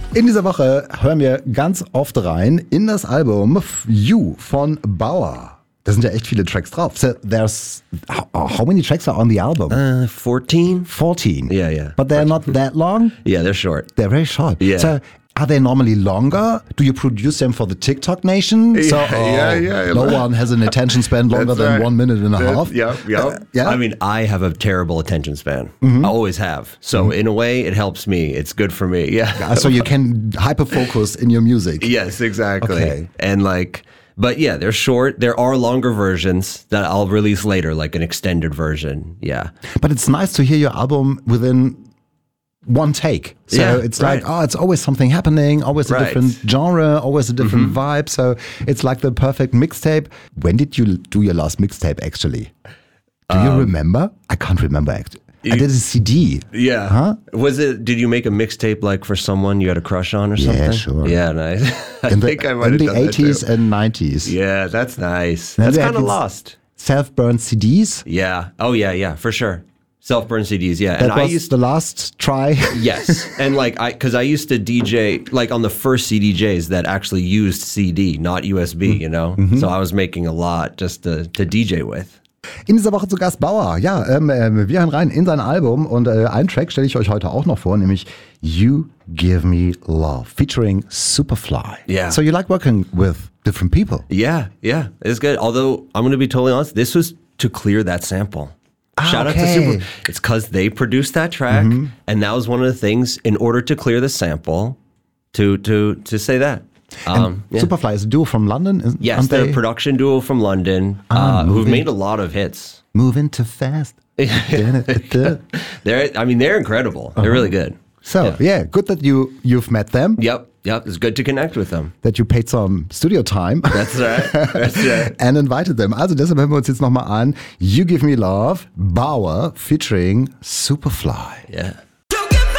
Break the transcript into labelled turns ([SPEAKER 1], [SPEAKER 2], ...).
[SPEAKER 1] In dieser Woche hören wir ganz oft rein in das Album You von Bauer. Da sind ja echt viele Tracks drauf. So there's how many tracks are on the album?
[SPEAKER 2] 14.
[SPEAKER 1] 14.
[SPEAKER 2] Yeah.
[SPEAKER 1] But they're not that long?
[SPEAKER 2] Yeah, they're short.
[SPEAKER 1] They're very short.
[SPEAKER 2] Yeah.
[SPEAKER 1] So are they normally longer? Do you produce them for the TikTok nation?
[SPEAKER 2] Yeah.
[SPEAKER 1] No one has an attention span longer than 1 minute and a half.
[SPEAKER 2] Yeah.
[SPEAKER 1] Yeah.
[SPEAKER 2] I mean, I have a terrible attention span. I always have. So in a way, it helps me. It's good for me. Yeah.
[SPEAKER 1] So you can hyper-focus in your music.
[SPEAKER 2] Yes, exactly.
[SPEAKER 1] Okay.
[SPEAKER 2] And but yeah, they're short. There are longer versions that I'll release later, like an extended version. Yeah.
[SPEAKER 1] But it's nice to hear your album within one take. So it's like, it's always something happening, always a different genre, always a different vibe. So it's like the perfect mixtape. When did you do your last mixtape actually? Do you remember? I can't remember actually. I did a CD.
[SPEAKER 2] Yeah.
[SPEAKER 1] Huh?
[SPEAKER 2] Did you make a mixtape like for someone you had a crush on or something?
[SPEAKER 1] Yeah, sure.
[SPEAKER 2] Yeah, nice. I think I might
[SPEAKER 1] in
[SPEAKER 2] have
[SPEAKER 1] the
[SPEAKER 2] done
[SPEAKER 1] 80s
[SPEAKER 2] that too.
[SPEAKER 1] and 90s.
[SPEAKER 2] Yeah, that's nice.
[SPEAKER 1] Maybe
[SPEAKER 2] That's
[SPEAKER 1] I
[SPEAKER 2] kind of
[SPEAKER 1] can
[SPEAKER 2] lost.
[SPEAKER 1] Self-burned CDs.
[SPEAKER 2] Yeah. Oh, yeah, for sure. Self-burn CDs, yeah.
[SPEAKER 1] That
[SPEAKER 2] And
[SPEAKER 1] was the last try.
[SPEAKER 2] Yes. And because I used to DJ, on the first CDJs that actually used CD, not USB, you know? So I was making a lot just to DJ with.
[SPEAKER 1] In dieser Woche zu Gast Bauer. Ja, wir hören rein in sein Album und einen Track stelle ich euch heute auch noch vor, nämlich You Give Me Love, featuring Superfly.
[SPEAKER 2] Yeah.
[SPEAKER 1] So you like working with different people?
[SPEAKER 2] Yeah. It's good. Although, I'm going to be totally honest, this was to clear that sample. Shout out to Super. It's because they produced that track, and that was one of the things, in order to clear the sample, to say that.
[SPEAKER 1] Superfly is a duo from London?
[SPEAKER 2] Yes, they're a production duo from London who've made a lot of hits.
[SPEAKER 1] Moving too fast.
[SPEAKER 2] They're incredible. They're really good.
[SPEAKER 1] So, yeah, good that you've met them.
[SPEAKER 2] Yep. It's good to connect with them.
[SPEAKER 1] That you paid some studio time.
[SPEAKER 2] That's right.
[SPEAKER 1] And invited them. Also deshalb hören wir uns jetzt nochmal an. You Give Me Love, Bauer featuring Superfly.
[SPEAKER 2] Yeah.